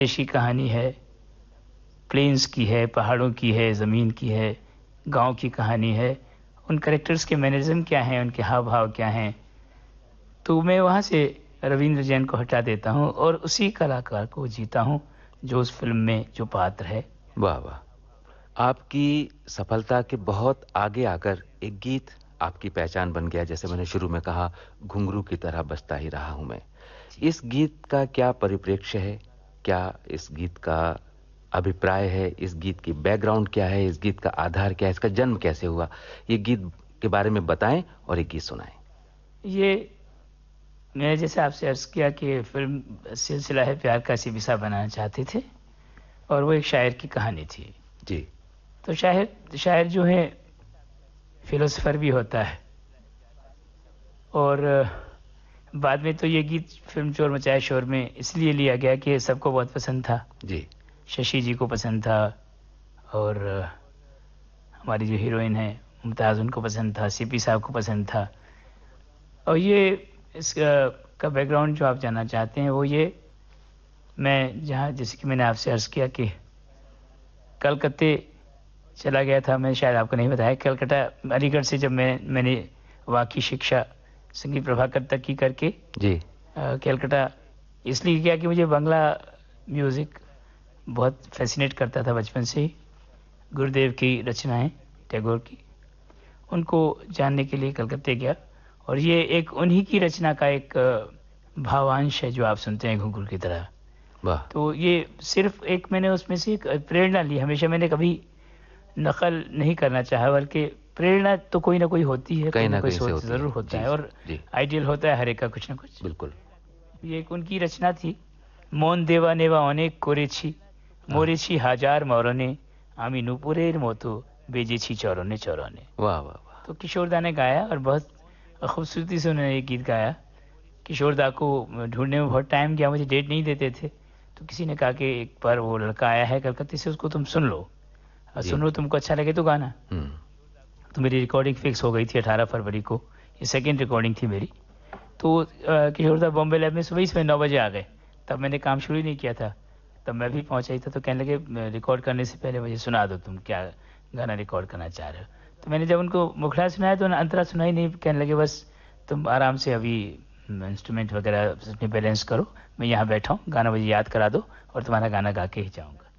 देशी कहानी है, प्लेन्स की है, पहाड़ों की है, ज़मीन की है, गांव की कहानी है। उन कैरेक्टर्स के मैनरिज्म क्या हैं, उनके हाव भाव क्या हैं, तो मैं वहाँ से रविंद्र जैन को हटा देता हूँ और उसी कलाकार को जीता हूँ जो उस फिल्म में जो पात्र है। वाह वाह। आपकी सफलता के बहुत आगे आकर एक गीत आपकी पहचान बन गया। जैसे मैंने शुरू में कहा, घुंघरू की तरह बजता ही रहा हूं मैं। इस गीत का क्या परिप्रेक्ष्य है? क्या इस गीत का अभिप्राय है? इस गीत की बैकग्राउंड क्या है? इस गीत का आधार क्या है? इसका जन्म कैसे हुआ? ये गीत के बारे में बताएं और एक गीत सुनाएं। ये मैंने जैसे आपसे अर्ज किया कि फिल्म सिलसिला है प्यार का सिबिसा बनाना चाहते थे और वो एक शायर की कहानी थी। जी। तो शायर शायर जो है फिलोसोफर भी होता है। और बाद में तो ये गीत फिल्म चोर मचाए शोर में इसलिए लिया गया कि सबको बहुत पसंद था। जी। शशि जी को पसंद था और हमारी जो हीरोइन है मुमताज़ उनको पसंद था, सीपी साहब को पसंद था। और ये इसका का बैकग्राउंड जो आप जानना चाहते हैं वो ये, मैं जहाँ जैसे कि मैंने आपसे अर्ज़ किया कि कलकत्ते चला गया था। मैं शायद आपको नहीं बताया, कलकत्ता अलीगढ़ से जब मैंने वहाँ की शिक्षा संगीत प्रभाकर तक की करके जी। कलकत्ता इसलिए किया कि मुझे बांग्ला म्यूज़िक बहुत फैसिनेट करता था बचपन से ही। गुरुदेव की रचनाएं, टैगोर की, उनको जानने के लिए कलकत्ते गया। और ये एक उन्हीं की रचना का एक भावांश है जो आप सुनते हैं घुंघरू की तरह। वाह। तो ये सिर्फ एक मैंने उसमें से एक प्रेरणा ली। हमेशा मैंने कभी नकल नहीं करना चाहा, बल्कि प्रेरणा तो कोई ना कोई होती है, कोई कहीं ना ना कोई कहीं से सोच होती है। ज़रूर होता जी। है और जी। आइडियल होता है हर एक का कुछ ना कुछ। बिल्कुल। ये एक उनकी रचना थी। মন দেওয়া নেওয়া অনেক করেছি, মরেছি হাজার মরণে, আমি নূপুরের মতো বেজেছি চরণে চরণে। वाह वाह वाह। तो किशोर दा ने गाया और बहुत खूबसूरती से उन्होंने ये गीत गाया। किशोर दा को ढूंढने में बहुत टाइम गया, मुझे डेट नहीं देते थे। तो किसी ने कहा कि एक बार वो लड़का आया है कलकत्ते से, उसको तुम सुन लो और जी। सुनो, तुमको अच्छा लगे तो गाना। तो मेरी रिकॉर्डिंग फिक्स हो गई थी 18 फरवरी को। ये सेकेंड रिकॉर्डिंग थी मेरी। तो किशोर दा बॉम्बे लैब में सुबह ही सुबह 9 बजे आ गए। तब मैंने काम शुरू ही नहीं किया था, तब मैं भी पहुंचा ही था। तो कहने लगे रिकॉर्ड करने से पहले मुझे सुना दो, तुम क्या गाना रिकॉर्ड करना चाह रहे हो। तो मैंने जब उनको मुखड़ा सुनाया तो अंतरा सुना ही नहीं। कहने लगे बस तुम आराम से अभी इंस्ट्रूमेंट वगैरह अपने बैलेंस करो, मैं यहाँ बैठा हूँ, गाना मुझे याद करा दो और तुम्हारा गाना गा के ही जाऊँगा।